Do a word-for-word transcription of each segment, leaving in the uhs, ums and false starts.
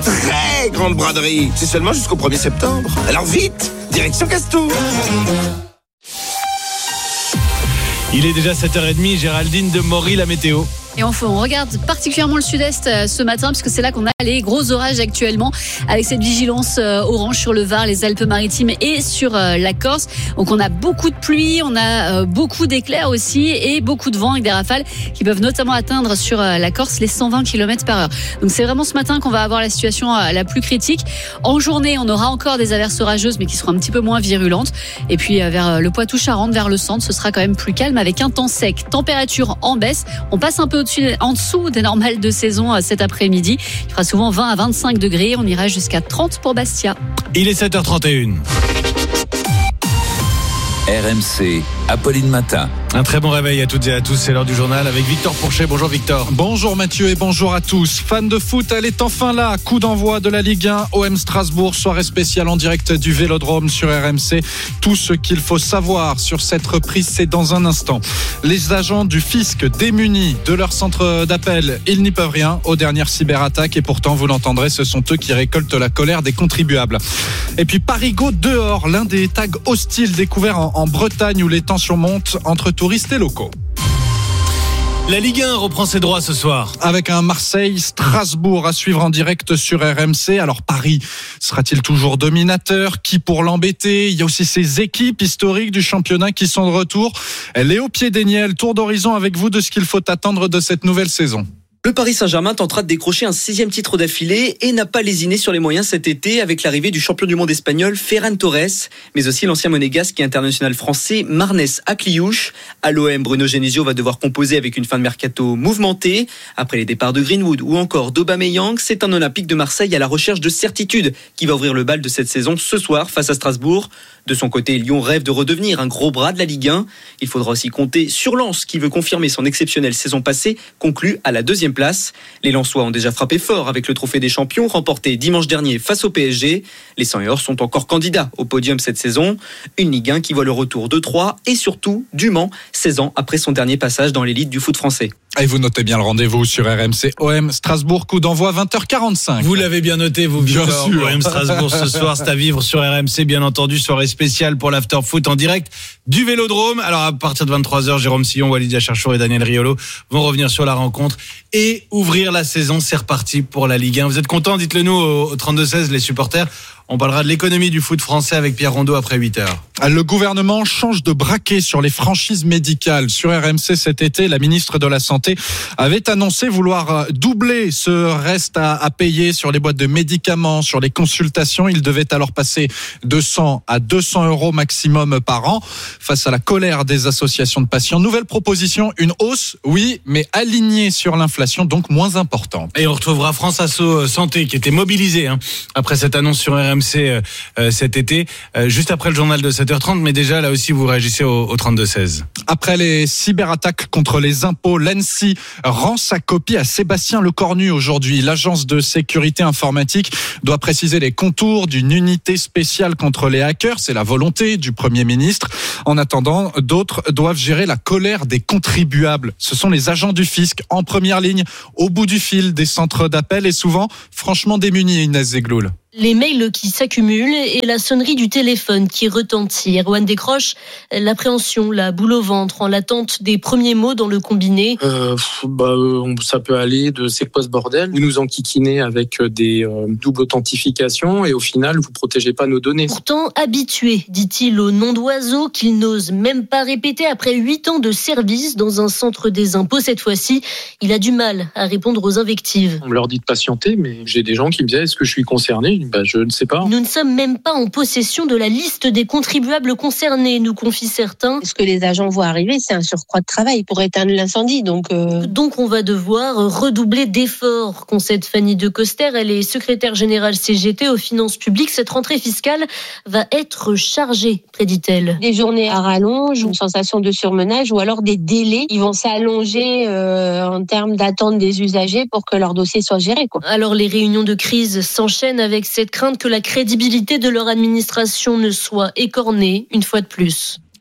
très grande braderie. C'est seulement jusqu'au premier septembre. Alors vite, direction Castour. Il est déjà sept heures trente, Géraldine de Maury, la météo. Et on, on regarde particulièrement le sud-est euh, ce matin, puisque c'est là qu'on a les gros orages actuellement, avec cette vigilance euh, orange sur le Var, les Alpes-Maritimes et sur euh, la Corse. Donc on a beaucoup de pluie, on a euh, beaucoup d'éclairs aussi et beaucoup de vent avec des rafales qui peuvent notamment atteindre sur euh, la Corse les cent vingt kilomètres par heure. Donc c'est vraiment ce matin qu'on va avoir la situation euh, la plus critique. En journée, on aura encore des averses orageuses, mais qui seront un petit peu moins virulentes. Et puis euh, vers le Poitou-Charentes, vers le centre, ce sera quand même plus calme avec un temps sec. Température en baisse. On passe un peu au-dessus, en dessous des normales de saison cet après-midi. Il fera souvent vingt à vingt-cinq degrés. On ira jusqu'à trente pour Bastia. Il est sept heures trente et une. R M C, Apolline Matin. Un très bon réveil à toutes et à tous, c'est l'heure du journal avec Victor Pourchet. Bonjour Victor. Bonjour Mathieu et bonjour à tous. Fans de foot, elle est enfin là. Coup d'envoi de la Ligue un, O M Strasbourg, soirée spéciale en direct du Vélodrome sur R M C. Tout ce qu'il faut savoir sur cette reprise, c'est dans un instant. Les agents du fisc démunis de leur centre d'appel, ils n'y peuvent rien aux dernières cyberattaques et pourtant, vous l'entendrez, ce sont eux qui récoltent la colère des contribuables. Et puis Parigo dehors, l'un des tags hostiles découverts en, en Bretagne où les tensions montent entre touristes et locaux. La Ligue un reprend ses droits ce soir. Avec un Marseille-Strasbourg à suivre en direct sur R M C. Alors Paris sera-t-il toujours dominateur? Qui pour l'embêter? Il y a aussi ces équipes historiques du championnat qui sont de retour. Léo Piedeniel, tour d'horizon avec vous de ce qu'il faut attendre de cette nouvelle saison. Le Paris Saint-Germain tentera de décrocher un sixième titre d'affilée et n'a pas lésiné sur les moyens cet été avec l'arrivée du champion du monde espagnol Ferran Torres, mais aussi l'ancien monégasque et international français Marnès Akliouche. À l'O M, Bruno Genesio va devoir composer avec une fin de mercato mouvementée. Après les départs de Greenwood ou encore d'Aubameyang, c'est un Olympique de Marseille à la recherche de certitude qui va ouvrir le bal de cette saison ce soir face à Strasbourg. De son côté, Lyon rêve de redevenir un gros bras de la Ligue un. Il faudra aussi compter sur Lens qui veut confirmer son exceptionnelle saison passée, conclue à la deuxième place. Les Lensois ont déjà frappé fort avec le trophée des champions remporté dimanche dernier face au P S G. Les cent et or sont encore candidats au podium cette saison. Une Ligue un qui voit le retour de Troyes et surtout du Mans, seize ans après son dernier passage dans l'élite du foot français. Et vous notez bien le rendez-vous sur R M C O M Strasbourg, coup d'envoi vingt heures quarante-cinq. Vous l'avez bien noté, vous, Victor. Bien sûr. O M Strasbourg ce soir, c'est à vivre sur R M C, bien entendu, soirée spéciale pour l'after foot en direct du Vélodrome. Alors à partir de vingt-trois heures, Jérôme Sillon, Walidia Cherchour et Daniel Riolo vont revenir sur la rencontre et ouvrir la saison. C'est reparti pour la Ligue un. Vous êtes contents? Dites-le nous au trente-deux seize, les supporters. On parlera de l'économie du foot français avec Pierre Rondeau après huit heures. Le gouvernement change de braquet sur les franchises médicales. Sur R M C cet été, la ministre de la Santé avait annoncé vouloir doubler ce reste à, à payer sur les boîtes de médicaments, sur les consultations. Il devait alors passer de cent à deux cents euros maximum par an. Face à la colère des associations de patients, nouvelle proposition, une hausse, oui, mais alignée sur l'inflation, donc moins importante. Et on retrouvera France Asso Santé qui était mobilisée hein, après cette annonce sur R M C euh, cet été, euh, juste après le journal de sept heures trente, mais déjà là aussi vous réagissez au, au trente-deux seize. Après les cyberattaques contre les impôts, l'A N S I rend sa copie à Sébastien Lecornu aujourd'hui. L'agence de sécurité informatique doit préciser les contours d'une unité spéciale contre les hackers. C'est la volonté du Premier ministre. En attendant, d'autres doivent gérer la colère des contribuables. Ce sont les agents du fisc en première ligne, au bout du fil des centres d'appel et souvent franchement démunis, Inès Zegloul. Les mails qui s'accumulent et la sonnerie du téléphone qui retentit. Erwan décroche, l'appréhension, la boule au ventre en l'attente des premiers mots dans le combiné. Euh, bah, ça peut aller de c'est quoi ce bordel? Vous nous enquiquinez avec des euh, doubles authentifications et au final, vous protégez pas nos données. Pourtant habitué, dit-il, au nom d'oiseau qu'il n'ose même pas répéter après huit ans de service dans un centre des impôts. Cette fois-ci, il a du mal à répondre aux invectives. On me leur dit de patienter, mais j'ai des gens qui me disaient est-ce que je suis concerné? Ben, je ne sais pas. Nous ne sommes même pas en possession de la liste des contribuables concernés, nous confient certains. Ce que les agents voient arriver, c'est un surcroît de travail pour éteindre l'incendie. Donc, euh... donc on va devoir redoubler d'efforts, concède Fanny De Coster. Elle est secrétaire générale C G T aux finances publiques. Cette rentrée fiscale va être chargée, prédit-elle. Des journées à rallonge, une sensation de surmenage ou alors des délais qui vont s'allonger euh, en termes d'attente des usagers pour que leur dossier soit géré, quoi. Alors les réunions de crise s'enchaînent avec cette crainte que la crédibilité de leur administration ne soit écornée une fois de plus.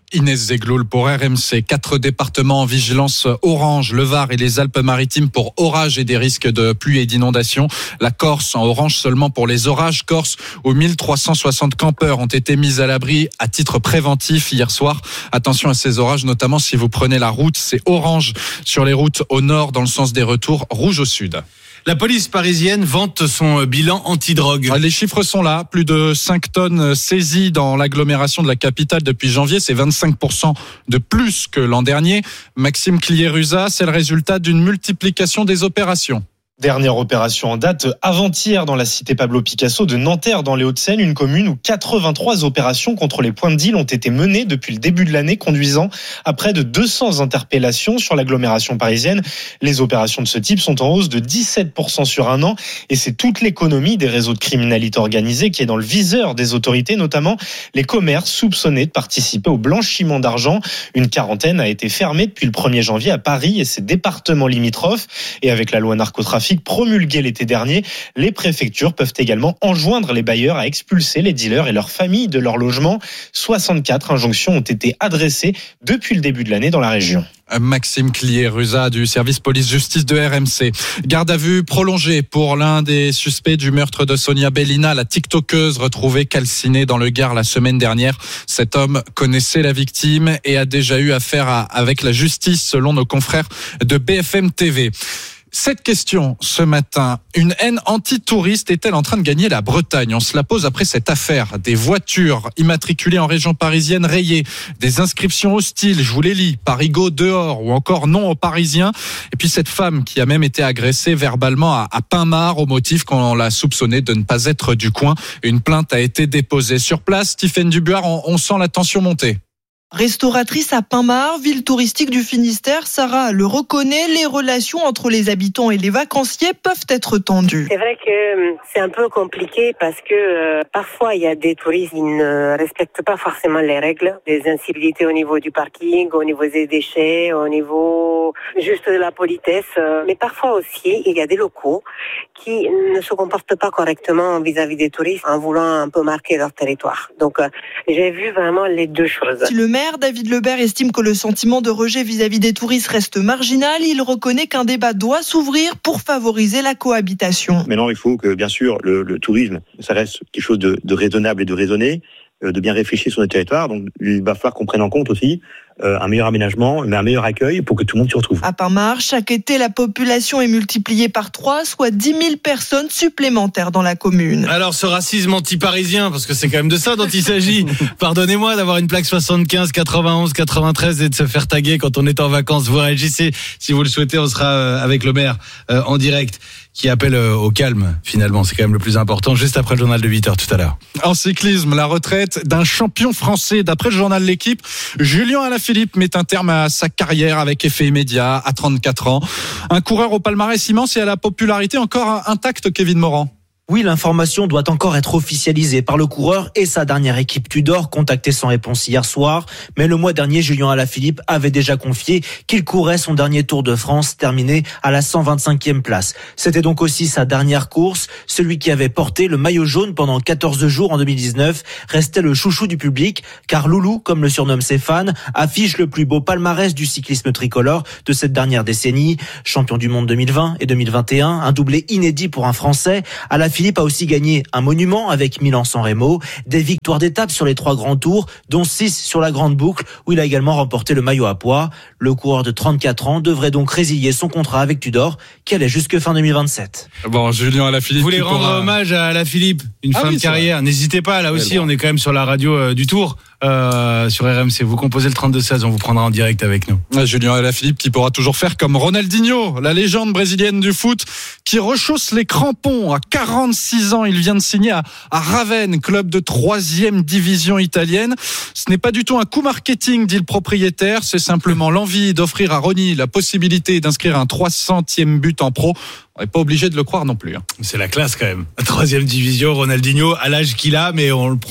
Inès Zegloul pour R M C. Quatre départements en vigilance orange, le Var et les Alpes-Maritimes pour orage et des risques de pluie et d'inondation. La Corse en orange seulement pour les orages. Corse où mille trois cent soixante campeurs ont été mis à l'abri à titre préventif hier soir. Attention à ces orages, notamment si vous prenez la route. C'est orange sur les routes au nord dans le sens des retours, rouge au sud. La police parisienne vante son bilan antidrogue. Les chiffres sont là. Plus de cinq tonnes saisies dans l'agglomération de la capitale depuis janvier. C'est vingt-cinq pour cent de plus que l'an dernier. Maxime Clié-Ruza, c'est le résultat d'une multiplication des opérations. Dernière opération en date, avant-hier dans la cité Pablo Picasso de Nanterre dans les Hauts-de-Seine, une commune où quatre-vingt-trois opérations contre les points de deal ont été menées depuis le début de l'année, conduisant à près de deux cents interpellations sur l'agglomération parisienne. Les opérations de ce type sont en hausse de dix-sept pour cent sur un an et c'est toute l'économie des réseaux de criminalité organisée qui est dans le viseur des autorités, notamment les commerces soupçonnés de participer au blanchiment d'argent. Une quarantaine a été fermée depuis le premier janvier à Paris et ses départements limitrophes. Et avec la loi narcotrafic promulguée l'été dernier, les préfectures peuvent également enjoindre les bailleurs à expulser les dealers et leurs familles de leur logement. soixante-quatre injonctions ont été adressées depuis le début de l'année dans la région. Maxime Clié-Ruza du service police-justice de R M C. Garde à vue prolongée pour l'un des suspects du meurtre de Sonia Bellina, la tiktokeuse retrouvée calcinée dans le Gard la semaine dernière. Cet homme connaissait la victime et a déjà eu affaire à, avec la justice selon nos confrères de B F M T V. Cette question ce matin, une haine anti-touriste est-elle en train de gagner la Bretagne ? On se la pose après cette affaire. Des voitures immatriculées en région parisienne rayées, des inscriptions hostiles, je vous les lis, Parigot dehors ou encore non aux Parisiens. Et puis cette femme qui a même été agressée verbalement à, à Pinmar au motif qu'on l'a soupçonnée de ne pas être du coin. Une plainte a été déposée sur place. Stéphane Dubuard, on, on sent la tension monter. Restauratrice à Pinmar, ville touristique du Finistère, Sarah le reconnaît, les relations entre les habitants et les vacanciers peuvent être tendues. C'est vrai que c'est un peu compliqué parce que euh, parfois il y a des touristes qui ne respectent pas forcément les règles, des incivilités au niveau du parking, au niveau des déchets, au niveau juste de la politesse. Mais parfois aussi il y a des locaux qui ne se comportent pas correctement vis-à-vis des touristes en voulant un peu marquer leur territoire. Donc euh, j'ai vu vraiment les deux choses. Si le maire David Lebert estime que le sentiment de rejet vis-à-vis des touristes reste marginal, il reconnaît qu'un débat doit s'ouvrir pour favoriser la cohabitation. Maintenant, il faut que, bien sûr, le, le tourisme, ça reste quelque chose de, de raisonnable et de raisonné, de bien réfléchir sur notre territoire. Donc, il va falloir qu'on prenne en compte aussi euh, un meilleur aménagement, mais un meilleur accueil pour que tout le monde s'y retrouve. À Pinmar, chaque été, la population est multipliée par trois, soit dix mille personnes supplémentaires dans la commune. Alors, ce racisme anti-parisien, parce que c'est quand même de ça dont il s'agit. Pardonnez-moi d'avoir une plaque soixante-quinze, quatre-vingt-onze, quatre-vingt-treize et de se faire taguer quand on est en vacances. Vous réagissez. Si vous le souhaitez, on sera avec le maire euh, en direct, qui appelle au calme, finalement. C'est quand même le plus important, juste après le journal de huit heures tout à l'heure. En cyclisme, la retraite d'un champion français. D'après le journal L'Équipe, Julien Alaphilippe met un terme à sa carrière avec effet immédiat à trente-quatre ans. Un coureur au palmarès immense et à la popularité encore intacte, Kevin Morand. Oui, l'information doit encore être officialisée par le coureur et sa dernière équipe Tudor, contactée sans réponse hier soir. Mais le mois dernier, Julien Alaphilippe avait déjà confié qu'il courait son dernier Tour de France, terminé à la cent vingt-cinquième place. C'était donc aussi sa dernière course. Celui qui avait porté le maillot jaune pendant quatorze jours en deux mille dix-neuf restait le chouchou du public, car Loulou, comme le surnomment ses fans, affiche le plus beau palmarès du cyclisme tricolore de cette dernière décennie. Champion du monde deux mille vingt et deux mille vingt et un, un doublé inédit pour un Français. Alaphilippe Philippe a aussi gagné un monument avec Milan-San Remo, des victoires d'étape sur les trois grands tours, dont six sur la grande boucle, où il a également remporté le maillot à pois. Le coureur de trente-quatre ans devrait donc résilier son contrat avec Tudor, qui allait jusque fin deux mille vingt-sept. Bon, Julien Alaphilippe. Vous voulez rendre pourra... hommage à Alaphilippe, une ah fin oui, de carrière. Vrai. N'hésitez pas, là aussi, on est quand même sur la radio euh, du Tour. Euh, sur R M C, vous composez le trente-deux seize, on vous prendra en direct avec nous. Ah, Julien Alaphilippe qui pourra toujours faire comme Ronaldinho, la légende brésilienne du foot, qui rechausse les crampons à quarante-six ans. Il vient de signer à, à Ravenne, club de troisième division italienne. Ce n'est pas du tout un coup marketing, dit le propriétaire, c'est simplement l'envie d'offrir à Ronny la possibilité d'inscrire un trois centième but en pro. On n'est pas obligé de le croire non plus. Hein. C'est la classe quand même. Troisième division, Ronaldinho, à l'âge qu'il a, mais on le prend. Hein.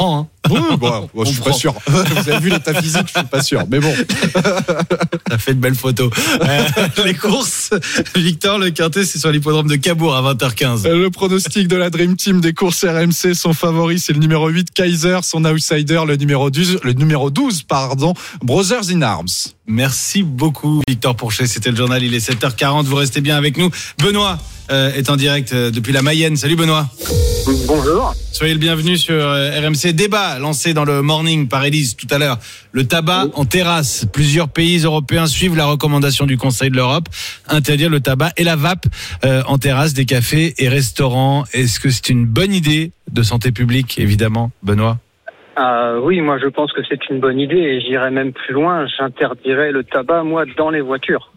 Oui, bon, bon, je suis pas sûr. Vous avez vu l'état physique, je suis pas sûr. Mais bon. Ça fait de belles photos. Euh, les courses, Victor, le quintet, c'est sur l'hippodrome de Cabourg à vingt heures quinze. Le pronostic de la Dream Team des courses R M C, son favori, c'est le numéro huit, Kaiser, son outsider, le numéro douze, le numéro douze, pardon, Brothers in Arms. Merci beaucoup, Victor Pourchet. C'était le journal, il est sept heures quarante. Vous restez bien avec nous. Benoît euh, est en direct euh, depuis la Mayenne. Salut Benoît. Bonjour. Soyez le bienvenu sur euh, R M C. Débat lancé dans le Morning par Élise tout à l'heure. Le tabac oui. en terrasse. Plusieurs pays européens suivent la recommandation du Conseil de l'Europe. Interdire le tabac et la vape euh, en terrasse des cafés et restaurants. Est-ce que c'est une bonne idée de santé publique, évidemment, Benoît? Euh, oui, moi je pense que c'est une bonne idée et j'irais même plus loin. J'interdirais le tabac, moi, dans les voitures.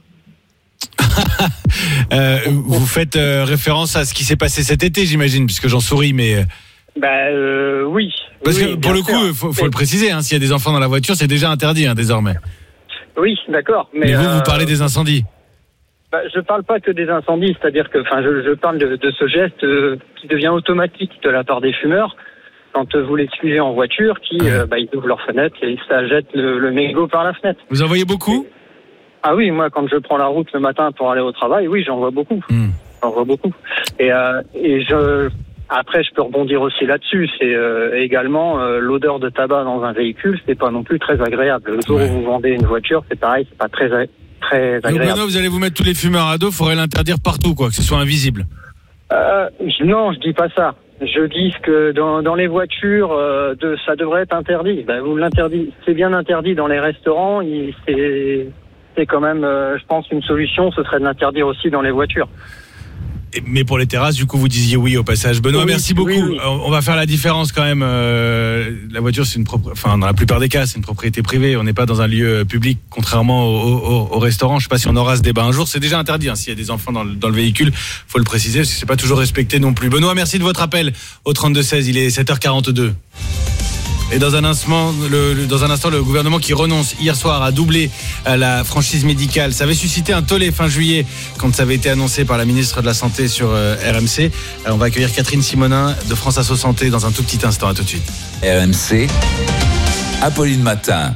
euh, vous faites euh, référence à ce qui s'est passé cet été, j'imagine, puisque j'en souris, mais... Bah euh, oui. Parce oui, que pour le sûr. coup, il faut, faut mais... le préciser, hein, s'il y a des enfants dans la voiture, c'est déjà interdit hein, désormais. Oui, d'accord. Mais, mais vous, euh... vous parlez des incendies. Bah, je parle pas que des incendies, c'est-à-dire que, enfin, je, je parle de, de ce geste euh, qui devient automatique de la part des fumeurs. Quand vous les suivez en voiture, qui euh, bah, ils ouvrent leur fenêtre et ça jette le, le mégot par la fenêtre. Vous en voyez beaucoup ? Ah oui, moi quand je prends la route le matin pour aller au travail, oui, j'en vois beaucoup. Mmh. J'en vois beaucoup. Et, euh, et je, après, je peux rebondir aussi là-dessus. C'est euh, également euh, l'odeur de tabac dans un véhicule, c'est pas non plus très agréable. Le jour ouais. où vous vendez une voiture, c'est pareil, c'est pas très très agréable. Donc maintenant, vous allez vous mettre tous les fumeurs à dos, il faudrait l'interdire partout, quoi, que ce soit invisible. Euh, non, je dis pas ça. Je dis que dans, dans les voitures, euh, de, ça devrait être interdit. Ben, vous l'interdit. C'est bien interdit dans les restaurants. Il, c'est, c'est quand même, euh, je pense, une solution. Ce serait de l'interdire aussi dans les voitures. Mais pour les terrasses, du coup, vous disiez oui au passage. Benoît, oui, merci beaucoup. Oui, oui. On va faire la différence quand même. Euh, la voiture, c'est une propre... enfin, dans la plupart des cas, c'est une propriété privée. On n'est pas dans un lieu public, contrairement au, au, au restaurant. Je ne sais pas si on aura ce débat un jour. C'est déjà interdit. Hein, s'il y a des enfants dans le, dans le véhicule, faut le préciser, parce que c'est pas toujours respecté non plus. Benoît, merci de votre appel au trente-deux seize. Il est sept heures quarante-deux. Et dans un instant, le, le, dans un instant, le gouvernement qui renonce hier soir à doubler euh, la franchise médicale. Ça avait suscité un tollé fin juillet quand ça avait été annoncé par la ministre de la Santé sur euh, R M C. Alors, on va accueillir Catherine Simonin de France Asso Santé dans un tout petit instant. À tout de suite. R M C, Apolline Matin.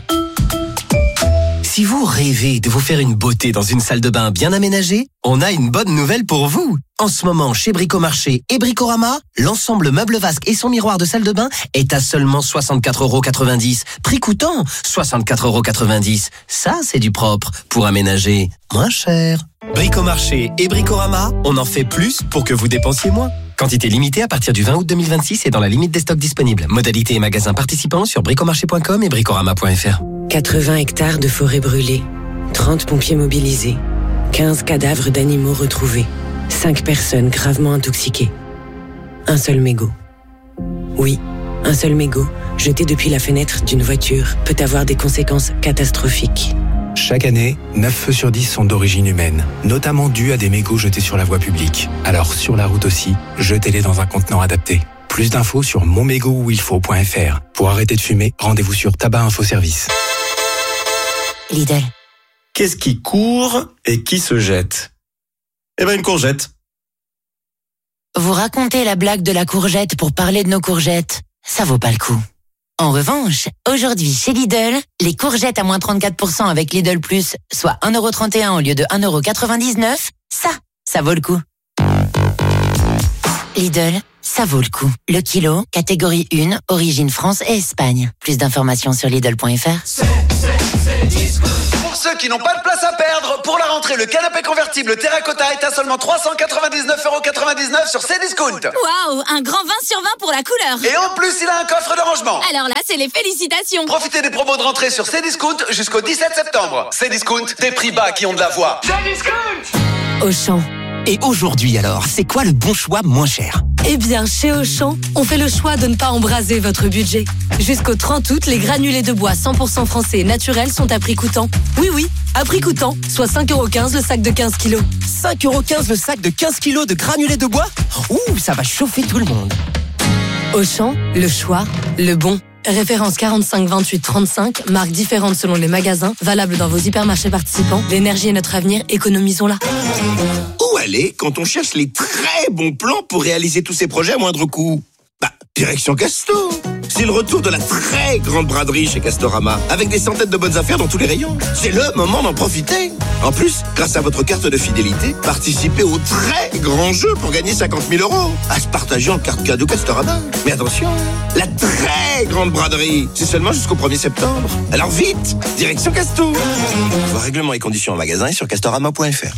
Si vous rêvez de vous faire une beauté dans une salle de bain bien aménagée, on a une bonne nouvelle pour vous. En ce moment, chez Bricomarché et Bricorama, l'ensemble meuble vasque et son miroir de salle de bain est à seulement soixante-quatre euros quatre-vingt-dix. Prix coûtant soixante-quatre euros quatre-vingt-dix. Ça, c'est du propre pour aménager moins cher. Bricomarché et Bricorama, on en fait plus pour que vous dépensiez moins. Quantité limitée à partir du vingt août deux mille vingt-six et dans la limite des stocks disponibles. Modalités et magasins participants sur bricomarché point com et bricorama point f r. quatre-vingts hectares de forêt brûlée, trente pompiers mobilisés, quinze cadavres d'animaux retrouvés, cinq personnes gravement intoxiquées. Un seul mégot. Oui, un seul mégot, jeté depuis la fenêtre d'une voiture, peut avoir des conséquences catastrophiques. Chaque année, neuf feux sur dix sont d'origine humaine, notamment dus à des mégots jetés sur la voie publique. Alors sur la route aussi, jetez-les dans un contenant adapté. Plus d'infos sur mon mégot où il faut point f r. Pour arrêter de fumer, rendez-vous sur Tabac Info Service. Lidl. Qu'est-ce qui court et qui se jette ? Eh ben une courgette. Vous racontez la blague de la courgette pour parler de nos courgettes. Ça vaut pas le coup. En revanche, aujourd'hui chez Lidl, les courgettes à moins trente-quatre pour cent avec Lidl Plus, soit un euro trente et un au lieu de un euro quatre-vingt-dix-neuf, ça, ça vaut le coup. Lidl, ça vaut le coup. Le kilo, catégorie un, origine France et Espagne. Plus d'informations sur Lidl point f r. C'est, c'est, c'est disco. Pour ceux qui n'ont pas de place à perdre, pour la rentrée, le canapé convertible Terracotta est à seulement trois cent quatre-vingt-dix-neuf euros quatre-vingt-dix-neuf sur Cdiscount. Waouh, un grand vingt sur vingt pour la couleur. Et en plus, il a un coffre de rangement. Alors là, c'est les félicitations. Profitez des promos de rentrée sur Cdiscount jusqu'au dix-sept septembre. Cdiscount, des prix bas qui ont de la voix. Cdiscount. Auchan. Et aujourd'hui alors, c'est quoi le bon choix moins cher ? Eh bien, chez Auchan, on fait le choix de ne pas embraser votre budget. Jusqu'au trente août, les granulés de bois cent pour cent français et naturels sont à prix coûtant. Oui, oui, à prix coûtant, soit cinq euros quinze le sac de quinze kilos. cinq euros quinze le sac de quinze kilos de granulés de bois ? Ouh, ça va chauffer tout le monde. Auchan, le choix, le bon. Référence quarante-cinq vingt-huit trente-cinq, marques différentes selon les magasins, valable dans vos hypermarchés participants. L'énergie est notre avenir, économisons-la. Où aller quand on cherche les très bons plans pour réaliser tous ces projets à moindre coût ? Bah, direction Casto. c'est le retour de la très grande braderie chez Castorama, avec des centaines de bonnes affaires dans tous les rayons. C'est le moment d'en profiter. En plus, grâce à votre carte de fidélité, participez au très grand jeu pour gagner cinquante mille euros. À se partager en carte cadeau Castorama. Mais attention, la très grande braderie, c'est seulement jusqu'au premier septembre. Alors vite, direction Casto. Voir règlements et conditions en magasin et sur castorama point f r.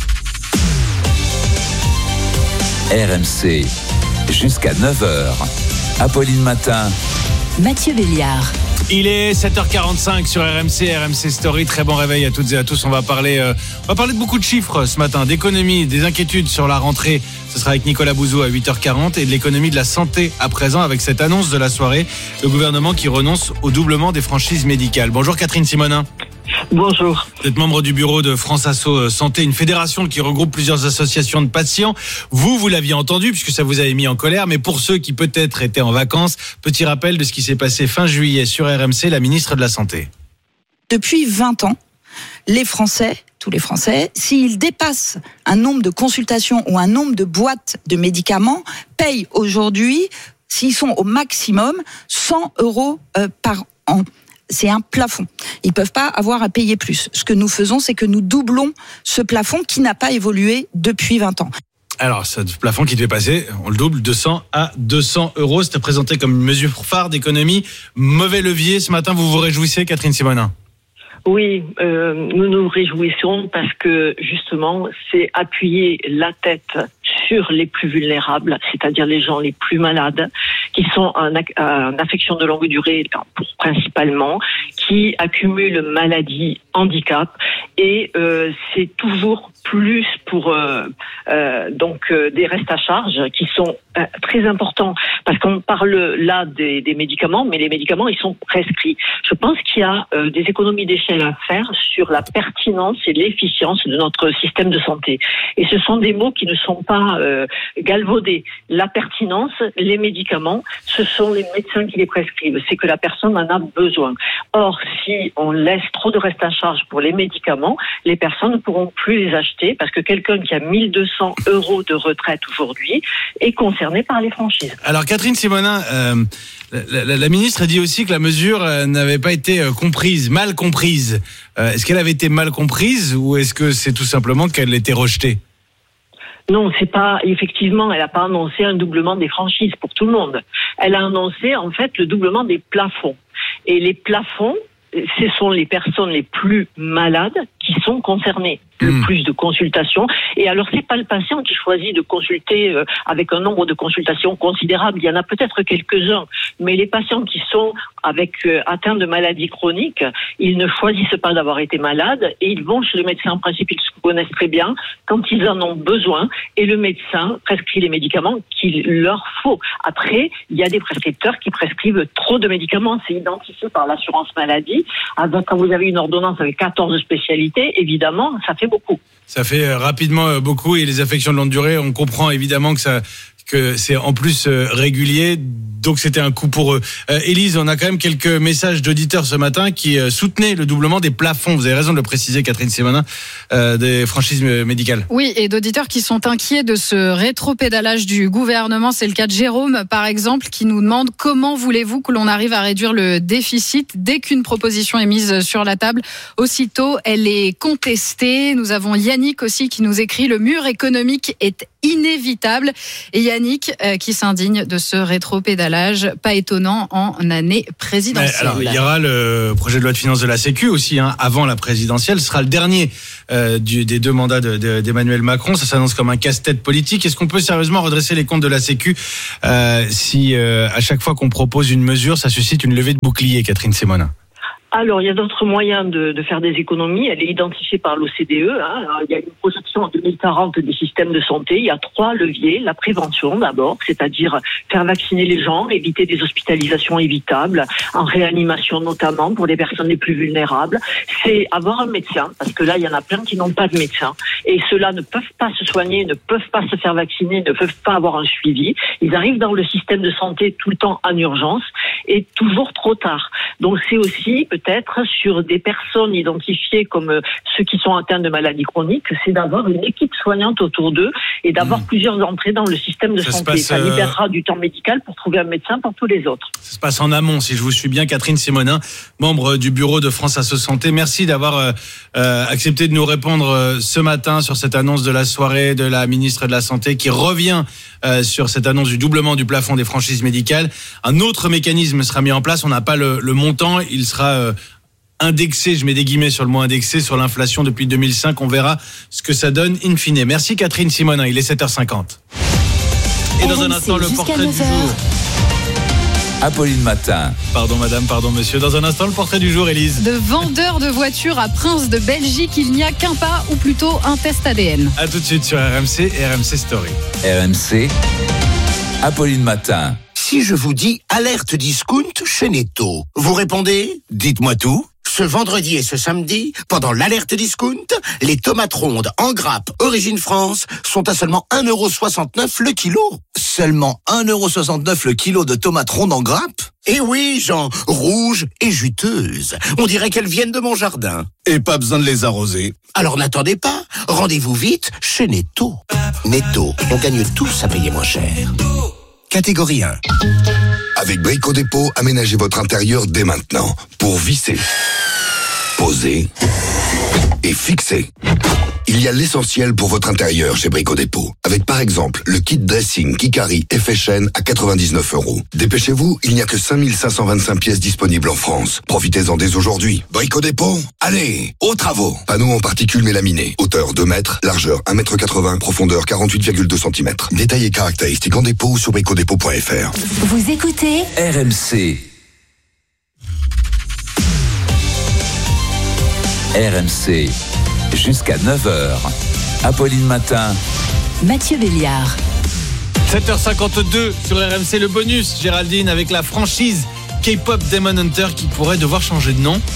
R M C, jusqu'à neuf heures. Apolline Matin. Mathieu Béliard. Il est sept heures quarante-cinq sur R M C, R M C Story. Très bon réveil à toutes et à tous. On va parler, euh, on va parler de beaucoup de chiffres ce matin, d'économie, des inquiétudes sur la rentrée. Ce sera avec Nicolas Bouzou à huit heures quarante et de l'économie de la santé à présent avec cette annonce de la soirée. Le gouvernement qui renonce au doublement des franchises médicales. Bonjour Catherine Simonin. Bonjour. Vous êtes membre du bureau de France Asso Santé, une fédération qui regroupe plusieurs associations de patients. Vous, vous l'aviez entendu puisque ça vous avait mis en colère, mais pour ceux qui peut-être étaient en vacances, petit rappel de ce qui s'est passé fin juillet sur R M C, la ministre de la Santé. Depuis vingt ans, les Français, tous les Français, s'ils dépassent un nombre de consultations ou un nombre de boîtes de médicaments, payent aujourd'hui, s'ils sont au maximum, cent euros euh, par an. C'est un plafond. Ils ne peuvent pas avoir à payer plus. Ce que nous faisons, c'est que nous doublons ce plafond qui n'a pas évolué depuis vingt ans. Alors, ce plafond qui devait passer, on le double de cent à deux cents euros. C'était présenté comme une mesure phare d'économie. Mauvais levier. Ce matin, vous vous réjouissez, Catherine Simonin? Oui, euh, nous nous réjouissons parce que justement, c'est appuyer la tête sur les plus vulnérables, c'est-à-dire les gens les plus malades, qui sont en, en affection de longue durée principalement, qui accumulent maladies, handicap, et euh, c'est toujours plus pour euh, euh, donc euh, des restes à charge qui sont euh, très importants parce qu'on parle là des, des médicaments, mais les médicaments ils sont prescrits. Je pense qu'il y a euh, des économies d'échelle à faire sur la pertinence et l'efficience de notre système de santé. Et ce sont des mots qui ne sont pas euh, galvaudés. La pertinence, les médicaments, ce sont les médecins qui les prescrivent. C'est que la personne en a besoin. Or, si on laisse trop de restes à charge pour les médicaments, les personnes ne pourront plus les acheter parce que quelqu'un qui a mille deux cents euros de retraite aujourd'hui est concerné par les franchises. Alors Catherine Simonin, euh, la, la, la ministre a dit aussi que la mesure euh, n'avait pas été euh, comprise, mal comprise. Euh, est-ce qu'elle avait été mal comprise ou est-ce que c'est tout simplement qu'elle était rejetée ? Non, c'est pas, effectivement, elle n'a pas annoncé un doublement des franchises pour tout le monde. Elle a annoncé, en fait, le doublement des plafonds. Et les plafonds, ce sont les personnes les plus malades qui sont concernées. Le mmh. plus de consultations. Et alors, c'est pas le patient qui choisit de consulter euh, avec un nombre de consultations considérable. Il y en a peut-être quelques-uns. Mais les patients qui sont avec euh, atteints de maladies chroniques, ils ne choisissent pas d'avoir été malades et ils vont chez le médecin, en principe, ils se connaissent très bien, quand ils en ont besoin. Et le médecin prescrit les médicaments qu'il leur faut. Après, il y a des prescripteurs qui prescrivent trop de médicaments. C'est identifié par l'assurance maladie. Alors, quand vous avez une ordonnance avec quatorze spécialités, évidemment, ça fait beaucoup. Ça fait rapidement beaucoup et les affections de longue durée, on comprend évidemment que ça que c'est en plus régulier, donc c'était un coup pour eux. Euh, Élise, on a quand même quelques messages d'auditeurs ce matin qui euh, soutenaient le doublement des plafonds. Vous avez raison de le préciser, Catherine Simonin, euh, des franchises médicales. Oui, et d'auditeurs qui sont inquiets de ce rétropédalage du gouvernement. C'est le cas de Jérôme, par exemple, qui nous demande comment voulez-vous que l'on arrive à réduire le déficit dès qu'une proposition est mise sur la table. Aussitôt, elle est contestée. Nous avons Yannick aussi qui nous écrit « Le mur économique est inévitable ». Et Yannick euh, qui s'indigne de ce rétropédalage. Pas étonnant en année présidentielle. Mais alors, il y aura le projet de loi de finances de la Sécu aussi, hein, avant la présidentielle. Ce sera le dernier euh, du, des deux mandats de, de, d'Emmanuel Macron. Ça s'annonce comme un casse-tête politique. Est-ce qu'on peut sérieusement redresser les comptes de la Sécu euh, si euh, à chaque fois qu'on propose une mesure, ça suscite une levée de bouclier, Catherine Simonin? Alors, il y a d'autres moyens de, de faire des économies. Elle est identifiée par l'O C D E. Hein. Alors, il y a une projection en deux mille quarante des systèmes de santé. Il y a trois leviers. La prévention, d'abord, c'est-à-dire faire vacciner les gens, éviter des hospitalisations évitables, en réanimation notamment pour les personnes les plus vulnérables. C'est avoir un médecin, parce que là, il y en a plein qui n'ont pas de médecin. Et ceux-là ne peuvent pas se soigner, ne peuvent pas se faire vacciner, ne peuvent pas avoir un suivi. Ils arrivent dans le système de santé tout le temps en urgence. est toujours trop tard. Donc c'est aussi peut-être sur des personnes identifiées comme euh, ceux qui sont atteints de maladies chroniques, c'est d'avoir une équipe soignante autour d'eux et d'avoir mmh. plusieurs entrées dans le système de ça santé. Passe, ça libérera euh... du temps médical pour trouver un médecin pour tous les autres. Ça se passe en amont, si je vous suis bien. Catherine Simonin, membre du bureau de France Asso Santé, merci d'avoir euh, euh, accepté de nous répondre euh, ce matin sur cette annonce de la soirée de la ministre de la Santé qui revient euh, sur cette annonce du doublement du plafond des franchises médicales. Un autre mécanisme sera mis en place, on n'a pas le, le montant, il sera euh, indexé, je mets des guillemets sur le mot indexé, sur l'inflation depuis deux mille cinq, on verra ce que ça donne in fine. Merci Catherine Simonin, il est sept heures cinquante. Et dans un instant, le portrait du jour. Apolline Matin. Pardon madame, pardon monsieur. Dans un instant, le portrait du jour, Élise. De vendeur de voitures à Prince de Belgique, il n'y a qu'un pas, ou plutôt un test A D N. A tout de suite sur R M C et R M C Story. R M C, Apolline Matin. Si je vous dis alerte discount chez Netto, vous répondez ? Dites-moi tout. Ce vendredi et ce samedi, pendant l'alerte discount, les tomates rondes en grappe Origine France sont à seulement un euro soixante-neuf le kilo. Seulement un euro soixante-neuf le kilo de tomates rondes en grappe ? Eh oui, Jean, rouges et juteuses. On dirait qu'elles viennent de mon jardin. Et pas besoin de les arroser. Alors n'attendez pas, rendez-vous vite chez Netto. Netto, on gagne tous à payer moins cher. Catégorie un. Avec Brico Dépôt, aménagez votre intérieur dès maintenant pour visser, poser et fixer. Il y a l'essentiel pour votre intérieur chez Brico Dépôt. Avec par exemple le kit dressing Kikari Effet Chaîne à quatre-vingt-dix-neuf euros. Dépêchez-vous, il n'y a que cinq mille cinq cent vingt-cinq pièces disponibles en France. Profitez-en dès aujourd'hui. Brico Dépôt, allez, aux travaux. Panneau en particules mélaminées. Hauteur deux mètres, largeur un mètre quatre-vingts, profondeur quarante-huit virgule deux centimètres. Détails et caractéristiques en dépôt sur brico dépôt point f r. Vous écoutez R M C. R M C. Jusqu'à neuf heures. Apolline Matin. Mathieu Béliard. sept heures cinquante-deux sur R M C, le bonus, Géraldine, avec la franchise K-pop Demon Hunter qui pourrait devoir changer de nom.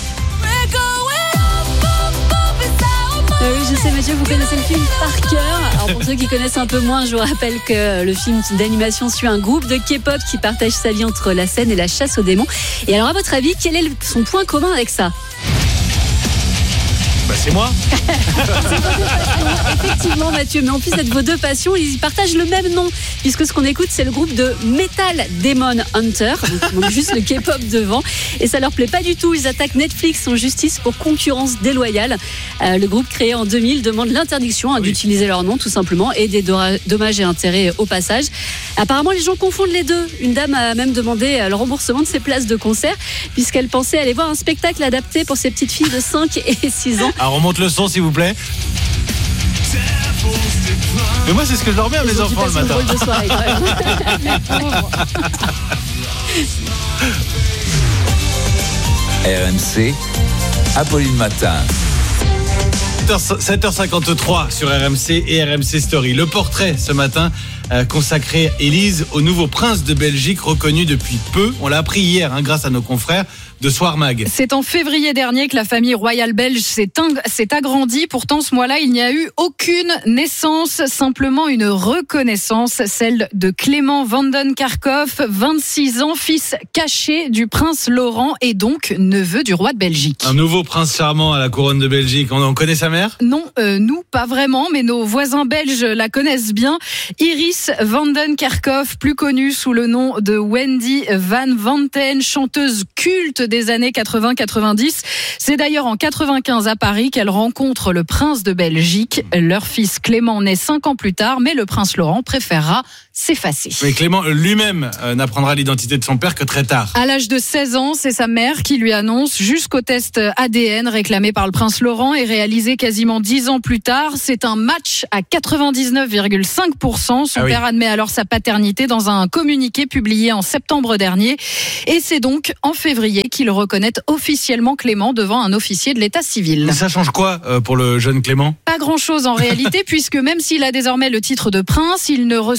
Euh, oui, je sais Mathieu, vous connaissez le film par cœur. Alors pour ceux qui connaissent un peu moins, je vous rappelle que le film d'animation suit un groupe de K-pop qui partage sa vie entre la scène et la chasse aux démons. Et alors à votre avis, quel est son point commun avec ça ? Bah c'est moi. C'est vos deux passions, effectivement Mathieu, mais en plus d'être vos deux passions, ils partagent le même nom, puisque ce qu'on écoute c'est le groupe de Metal Demon Hunter, donc, donc juste le K-pop devant, et ça leur plaît pas du tout, ils attaquent Netflix en justice pour concurrence déloyale. Euh, le groupe créé en deux mille demande l'interdiction hein, oui. d'utiliser leur nom tout simplement, et des dommages et intérêts au passage. Apparemment les gens confondent les deux, une dame a même demandé le remboursement de ses places de concert, puisqu'elle pensait aller voir un spectacle adapté pour ses petites filles de cinq et six ans. Alors remonte le son s'il vous plaît. Mais moi c'est ce que je leur mets à mes enfants le matin. De soirée, R M C, Apolline Matin. sept heures cinquante-trois sur R M C et R M C Story. Le portrait ce matin euh, consacré, Élise, au nouveau prince de Belgique reconnu depuis peu. On l'a appris hier hein, grâce à nos confrères de Soir Mag. C'est en février dernier que la famille royale belge s'est, ing- s'est agrandie. Pourtant, ce mois-là, il n'y a eu aucune naissance, simplement une reconnaissance, celle de Clément van den Kerkhoff, vingt-six ans, fils caché du prince Laurent et donc neveu du roi de Belgique. Un nouveau prince charmant à la couronne de Belgique. On en connaît sa mère ? Non, euh, nous, pas vraiment, mais nos voisins belges la connaissent bien. Iris van den Kerkhoff, plus connue sous le nom de Wendy van Vanten, chanteuse culte des années quatre-vingts quatre-vingt-dix. C'est d'ailleurs en quatre-vingt-quinze à Paris qu'elle rencontre le prince de Belgique. Leur fils Clément naît cinq ans plus tard, mais le prince Laurent préférera s'effacer. Mais Clément lui-même euh, n'apprendra l'identité de son père que très tard. À l'âge de seize ans, c'est sa mère qui lui annonce, jusqu'au test A D N réclamé par le prince Laurent et réalisé quasiment dix ans plus tard. C'est un match à quatre-vingt-dix-neuf virgule cinq pour cent. Son ah oui. père admet alors sa paternité dans un communiqué publié en septembre dernier. Et c'est donc en février qu'il reconnaît officiellement Clément devant un officier de l'état civil. Mais ça change quoi euh, pour le jeune Clément ? Pas grand-chose en réalité, puisque même s'il a désormais le titre de prince, il ne recevra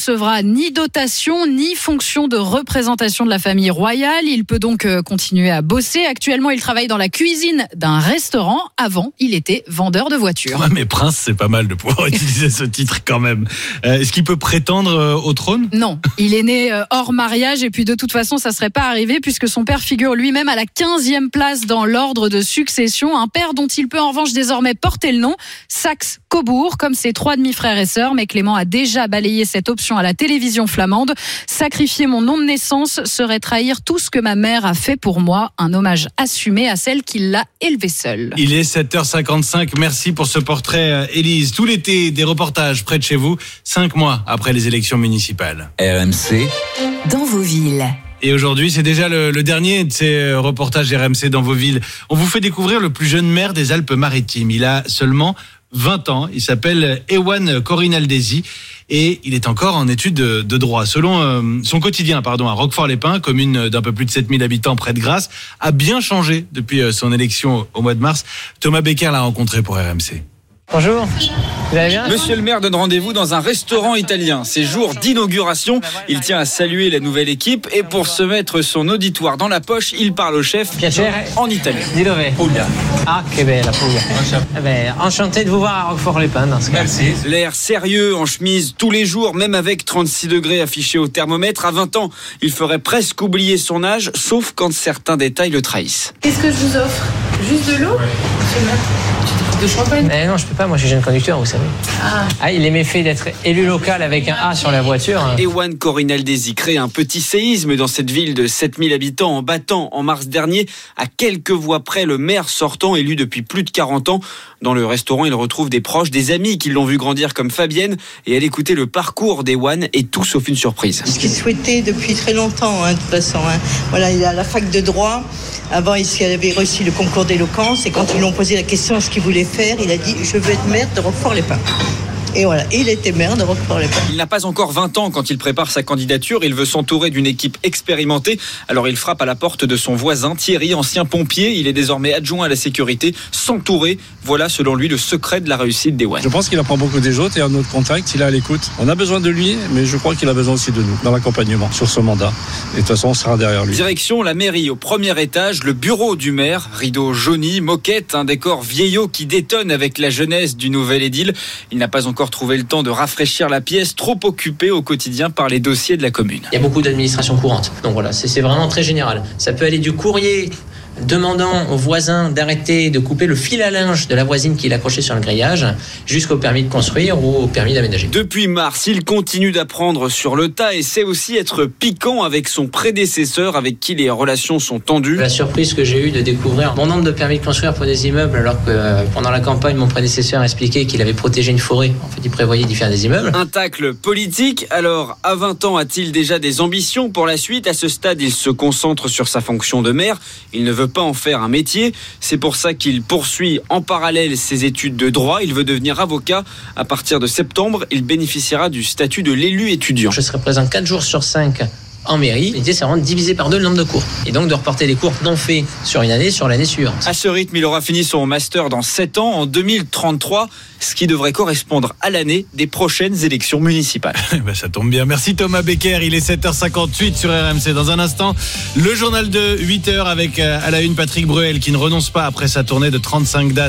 ni dotation, ni fonction de représentation de la famille royale. Il peut donc continuer à bosser. Actuellement, il travaille dans la cuisine d'un restaurant. Avant, il était vendeur de voitures. Ouais, mais Prince, c'est pas mal de pouvoir utiliser ce titre quand même. Euh, est-ce qu'il peut prétendre euh, au trône ? Non, il est né euh, hors mariage et puis de toute façon, ça serait pas arrivé puisque son père figure lui-même à la quinzième place dans l'ordre de succession. Un père dont il peut en revanche désormais porter le nom, Saxe-Cobourg, comme ses trois demi-frères et sœurs. Mais Clément a déjà balayé cette option à la télévision flamande. Sacrifier mon nom de naissance serait trahir tout ce que ma mère a fait pour moi. Un hommage assumé à celle qui l'a élevé seule. Il est sept heures cinquante-cinq. Merci pour ce portrait, Élise. Tout l'été, des reportages près de chez vous, cinq mois après les élections municipales. R M C. Dans vos villes. Et aujourd'hui, c'est déjà le, le dernier de ces reportages R M C dans vos villes. On vous fait découvrir le plus jeune maire des Alpes-Maritimes. Il a seulement vingt ans. Il s'appelle Ewan Corinaldesi et il est encore en études de, de droit. Selon euh, son quotidien, pardon, à Roquefort-les-Pins, commune d'un peu plus de sept mille habitants près de Grasse, a bien changé depuis son élection au mois de mars. Thomas Becker l'a rencontré pour R M C. Bonjour, vous allez bien ? Monsieur le maire donne rendez-vous dans un restaurant italien. C'est jour d'inauguration. Il tient à saluer la nouvelle équipe et pour se mettre son auditoire dans la poche, il parle au chef Piacere. en italien. Di dove? Puglia. Ah, che bella Puglia. Eh ben, enchanté de vous voir à Roquefort-les-Pins dans ce cas. Merci. L'air sérieux, en chemise tous les jours, même avec trente-six degrés affichés au thermomètre. À vingt ans, il ferait presque oublier son âge, sauf quand certains détails le trahissent. Qu'est-ce que je vous offre ? Juste de l'eau ? Monsieur le maire ? De champagne ? Eh non, je peux pas, moi je suis jeune conducteur, vous savez. Ah. Ah, il est méfait d'être élu local avec un A sur la voiture. Ewan Corinaldesi crée un petit séisme dans cette ville de sept mille habitants en battant en mars dernier à quelques voix près le maire sortant élu depuis plus de quarante ans. Dans le restaurant, il retrouve des proches, des amis qui l'ont vu grandir comme Fabienne et elle écoutait le parcours d'Ewan et tout sauf une surprise. Ce qu'il souhaitait depuis très longtemps, hein, de toute façon. Hein. Voilà, il est à la fac de droit. Avant, il avait réussi le concours d'éloquence et quand ils lui ont posé la question de ce qu'il voulait faire, il a dit « Je veux être maire de Roquefort-les-Pins ». Et voilà, il était maire de Roquefort-les-Pins. Il n'a pas encore vingt ans quand il prépare sa candidature. Il veut s'entourer d'une équipe expérimentée. Alors il frappe à la porte de son voisin Thierry, ancien pompier. Il est désormais adjoint à la sécurité. S'entourer, voilà selon lui le secret de la réussite d'Ewan. Je pense qu'il apprend beaucoup des autres et en notre contact, il est à l'écoute. On a besoin de lui, mais je crois qu'il a besoin aussi de nous dans l'accompagnement sur ce mandat. Et de toute façon, on sera derrière lui. Direction la mairie au premier étage, le bureau du maire. Rideau jauni, moquette, un décor vieillot qui détonne avec la jeunesse du nouvel édile. Il n'a pas encore trouvé le temps de rafraîchir la pièce, trop occupé au quotidien par les dossiers de la commune. Il y a beaucoup d'administration courante, donc voilà, c'est, c'est vraiment très général. Ça peut aller du courrier demandant aux voisins d'arrêter de couper le fil à linge de la voisine qui est accroché sur le grillage, jusqu'au permis de construire ou au permis d'aménager. Depuis mars, il continue d'apprendre sur le tas et sait aussi être piquant avec son prédécesseur avec qui les relations sont tendues. La surprise que j'ai eue de découvrir mon nombre de permis de construire pour des immeubles alors que euh, pendant la campagne, mon prédécesseur expliquait qu'il avait protégé une forêt. En fait, il prévoyait d'y faire des immeubles. Un tacle politique. Alors, à vingt ans, a-t-il déjà des ambitions pour la suite ? À ce stade, il se concentre sur sa fonction de maire. Il ne veut pas en faire un métier. C'est pour ça qu'il poursuit en parallèle ses études de droit. Il veut devenir avocat. À partir de septembre, il bénéficiera du statut de l'élu étudiant. Je serai présent quatre jours sur cinq en mairie. L'idée, c'est vraiment de diviser par deux le nombre de cours. Et donc de reporter les cours non faits sur une année, sur l'année suivante. À ce rythme, il aura fini son master dans sept ans, en deux mille trente-trois, ce qui devrait correspondre à l'année des prochaines élections municipales. ben, ça tombe bien. Merci Thomas Becker. Il est sept heures cinquante-huit sur R M C. Dans un instant, le journal de huit heures avec à la une Patrick Bruel qui ne renonce pas après sa tournée de trente-cinq dates.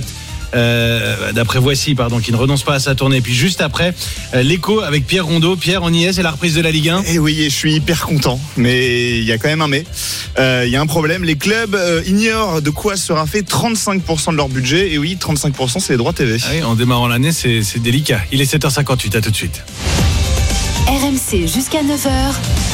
Euh, d'après Voici, pardon, qui ne renonce pas à sa tournée. Puis juste après, euh, l'écho avec Pierre Rondeau. Pierre, on y est, c'est la reprise de la Ligue un. Et oui, et je suis hyper content, mais il y a quand même un mais. Euh, il y a un problème, les clubs euh, ignorent de quoi sera fait trente-cinq pour cent de leur budget. Et oui, trente-cinq pour cent, c'est les droits T V. Ah oui, en démarrant l'année, c'est, c'est délicat. Il est sept heures cinquante-huit, à tout de suite. R M C jusqu'à neuf heures.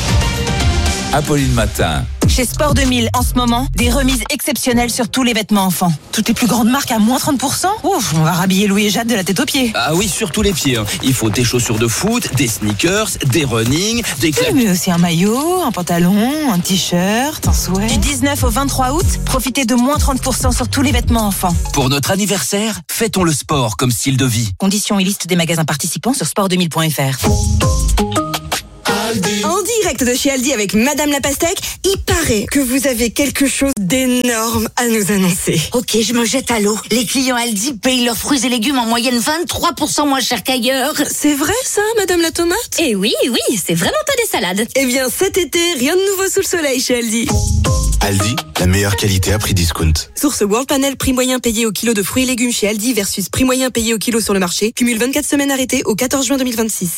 Apolline Matin. Chez Sport deux mille, en ce moment, des remises exceptionnelles sur tous les vêtements enfants. Toutes les plus grandes marques à moins trente pour cent. Ouf, on va rhabiller Louis et Jade de la tête aux pieds. Ah oui, sur tous les pieds. Hein. Il faut des chaussures de foot, des sneakers, des running, des... Oui, mais aussi un maillot, un pantalon, un t-shirt, un sweat. Du dix-neuf au vingt-trois août, profitez de moins trente pour cent sur tous les vêtements enfants. Pour notre anniversaire, fêtons le sport comme style de vie. Conditions et liste des magasins participants sur sport deux mille point f r. Aldi. Aldi direct de chez Aldi avec Madame la Pastèque. Il paraît que vous avez quelque chose d'énorme à nous annoncer. Ok, je me jette à l'eau. Les clients Aldi payent leurs fruits et légumes en moyenne vingt-trois pour cent moins cher qu'ailleurs. C'est vrai ça, Madame la Tomate? Eh oui, oui, c'est vraiment pas des salades. Eh bien, cet été, rien de nouveau sous le soleil chez Aldi. Aldi, la meilleure qualité à prix discount. Source World Panel, prix moyen payé au kilo de fruits et légumes chez Aldi versus prix moyen payé au kilo sur le marché. Cumule vingt-quatre semaines arrêtées au quatorze juin deux mille vingt-six.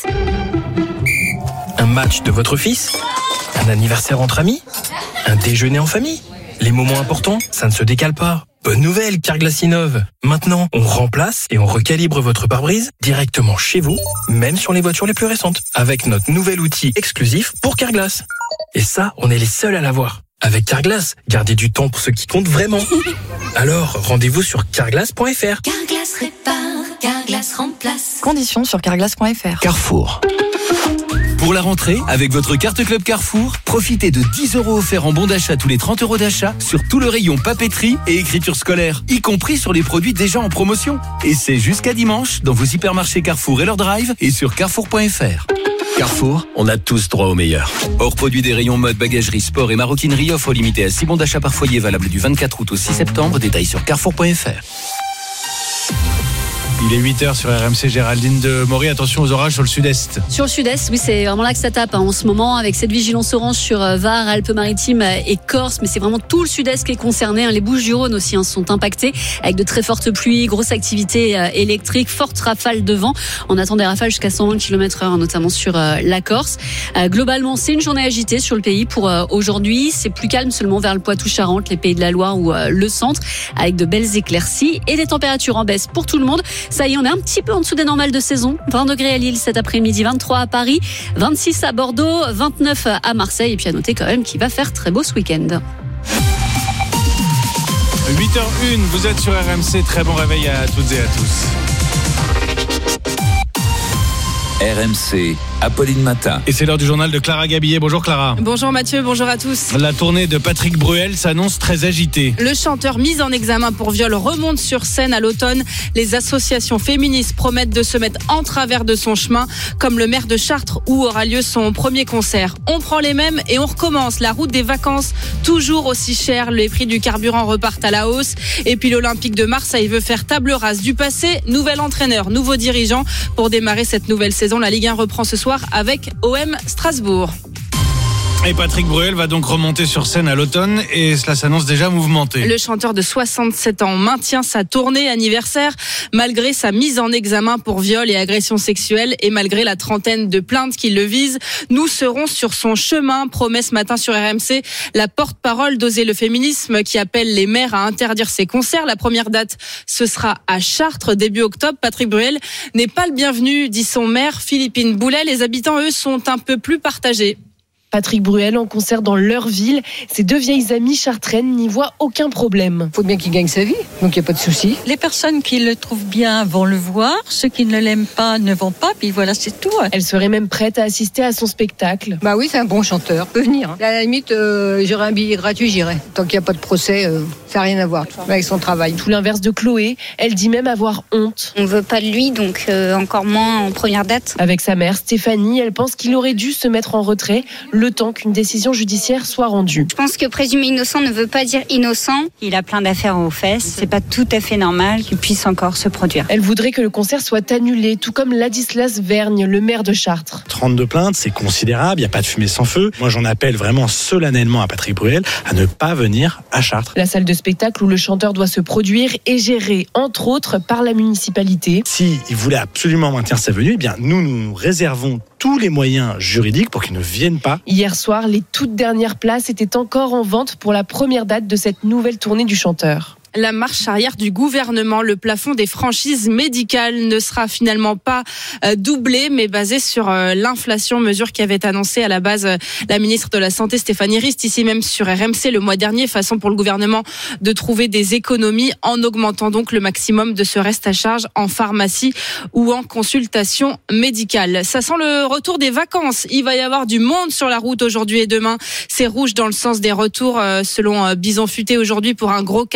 Un match de votre fils? Un anniversaire entre amis? Un déjeuner en famille? Les moments importants, ça ne se décale pas. Bonne nouvelle, Carglass innove. Maintenant, on remplace et on recalibre votre pare-brise directement chez vous, même sur les voitures les plus récentes, avec notre nouvel outil exclusif pour Carglass. Et ça, on est les seuls à l'avoir. Avec Carglass, gardez du temps pour ce qui compte vraiment. Alors, rendez-vous sur carglass point f r. Carglass répare, Carglass remplace. Conditions sur carglass point f r. Carrefour. Pour la rentrée, avec votre carte Club Carrefour, profitez de dix euros offerts en bon d'achat tous les trente euros d'achat sur tout le rayon papeterie et écriture scolaire, y compris sur les produits déjà en promotion. Et c'est jusqu'à dimanche dans vos hypermarchés Carrefour et leur drive et sur carrefour point f r. Carrefour, on a tous droit au meilleur. Hors produit des rayons mode, bagagerie, sport et maroquinerie, offre limitée à six bons d'achat par foyer valable du vingt-quatre août au six septembre. Détails sur carrefour point f r. Il est huit heures sur R M C, Géraldine de Maury. Attention aux orages sur le sud-est. Sur le sud-est, oui, c'est vraiment là que ça tape hein, en ce moment, avec cette vigilance orange sur Var, Alpes-Maritimes et Corse. Mais c'est vraiment tout le sud-est qui est concerné. Hein. Les Bouches-du-Rhône aussi hein, sont impactées, avec de très fortes pluies, grosse activité euh, électrique, fortes rafales de vent. On attend des rafales jusqu'à cent vingt kilomètres heure, notamment sur euh, la Corse. Euh, globalement, c'est une journée agitée sur le pays pour euh, aujourd'hui. C'est plus calme seulement vers le Poitou-Charentes, les Pays de la Loire ou euh, le centre, avec de belles éclaircies et des températures en baisse pour tout le monde. Ça y est, on est un petit peu en dessous des normales de saison. vingt degrés à Lille cet après-midi, vingt-trois à Paris, vingt-six à Bordeaux, vingt-neuf à Marseille. Et puis à noter quand même qu'il va faire très beau ce week-end. huit heures une, vous êtes sur R M C. Très bon réveil à toutes et à tous. R M C, Apolline Matin. Et c'est l'heure du journal de Clara Gabillet. Bonjour Clara. Bonjour Mathieu, bonjour à tous. La tournée de Patrick Bruel s'annonce très agitée. Le chanteur mis en examen pour viol remonte sur scène à l'automne. Les associations féministes promettent de se mettre en travers de son chemin, comme le maire de Chartres où aura lieu son premier concert. On prend les mêmes et on recommence. La route des vacances, toujours aussi chère. Les prix du carburant repartent à la hausse. Et puis l'Olympique de Marseille veut faire table rase du passé. Nouvel entraîneur, nouveau dirigeant pour démarrer cette nouvelle saison. La Ligue un reprend ce soir avec O M Strasbourg. Et Patrick Bruel va donc remonter sur scène à l'automne et cela s'annonce déjà mouvementé. Le chanteur de soixante-sept ans maintient sa tournée anniversaire malgré sa mise en examen pour viol et agression sexuelle et malgré la trentaine de plaintes qui le visent. Nous serons sur son chemin, promet ce matin sur R M C la porte-parole d'Oser le féminisme qui appelle les maires à interdire ses concerts. La première date, ce sera à Chartres début octobre. Patrick Bruel n'est pas le bienvenu, dit son maire Philippine Boulet. Les habitants, eux, sont un peu plus partagés. Patrick Bruel en concert dans leur ville. Ses deux vieilles amies chartraines n'y voient aucun problème. Il faut bien qu'il gagne sa vie, donc il n'y a pas de souci. Les personnes qui le trouvent bien vont le voir, ceux qui ne l'aiment pas ne vont pas, puis voilà, c'est tout. Elle serait même prête à assister à son spectacle. Bah oui, c'est un bon chanteur, peut venir. À la limite, euh, j'aurais un billet gratuit, j'irai. Tant qu'il n'y a pas de procès, euh, ça n'a rien à voir avec son travail. Tout l'inverse de Chloé, elle dit même avoir honte. On ne veut pas de lui, donc euh, encore moins en première date. Avec sa mère, Stéphanie, elle pense qu'il aurait dû se mettre en retrait le temps qu'une décision judiciaire soit rendue. Je pense que présumer innocent ne veut pas dire innocent. Il a plein d'affaires aux fesses. C'est pas tout à fait normal qu'il puisse encore se produire. Elle voudrait que le concert soit annulé, tout comme Ladislas Vergne, le maire de Chartres. trente-deux plaintes, c'est considérable, il n'y a pas de fumée sans feu. Moi, j'en appelle vraiment solennellement à Patrick Bruel à ne pas venir à Chartres. La salle de spectacle où le chanteur doit se produire est gérée, entre autres, par la municipalité. Si il voulait absolument maintenir sa venue, eh bien, nous, nous réservons tous les moyens juridiques pour qu'il ne vienne pas. Hier soir, les toutes dernières places étaient encore en vente pour la première date de cette nouvelle tournée du chanteur. La marche arrière du gouvernement, le plafond des franchises médicales ne sera finalement pas euh, doublé, mais basé sur euh, l'inflation, mesure qui avait annoncé à la base euh, la ministre de la Santé Stéphanie Rist, ici même sur R M C le mois dernier, façon pour le gouvernement de trouver des économies en augmentant donc le maximum de ce reste à charge en pharmacie ou en consultation médicale. Ça sent le retour des vacances. Il va y avoir du monde sur la route aujourd'hui et demain. C'est rouge dans le sens des retours euh, selon euh, Bison Futé aujourd'hui pour un gros quart sud-ouest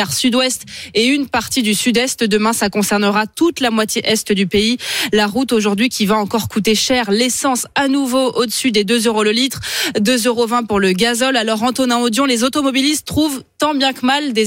nord-ouest et une partie du sud-est. Demain, ça concernera toute la moitié est du pays. La route aujourd'hui qui va encore coûter cher. L'essence à nouveau au-dessus des deux euros le litre, deux euros vingt pour le gazole. Alors Antonin Audion, les automobilistes trouvent tant bien que mal des